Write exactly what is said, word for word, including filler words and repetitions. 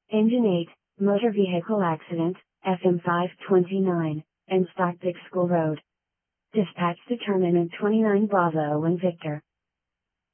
Engine eight, motor vehicle accident, F M five twenty-nine, and Stockbridge School Road. Dispatch determinant twenty-nine Bravo one Victor.